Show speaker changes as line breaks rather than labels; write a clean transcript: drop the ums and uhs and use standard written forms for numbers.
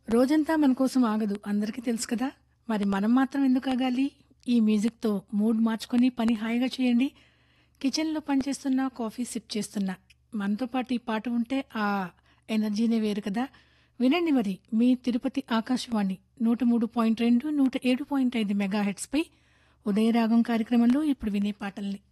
రోజంతా మన కోసం ఆగదు అందరికీ తెలుసు కదా. మరి మనం మాత్రం ఎందుకు ఆగాలి? ఈ మ్యూజిక్‌తో మూడ్ మార్చుకొని పని హాయిగా చేయండి. కిచెన్‌లో పనిచేస్తున్నా, కాఫీ సిప్ చేస్తున్నా మనతో పాటు ఈ పాట ఉంటే ఆ ఎనర్జీనే వేరు కదా. వినండి మరి మీ తిరుపతి ఆకాశవాణి 103.2, 107.5 మెగాహెర్ట్జ్‌పై ఉదయరాగం కార్యక్రమంలో ఇప్పుడు వినే పాటల్ని.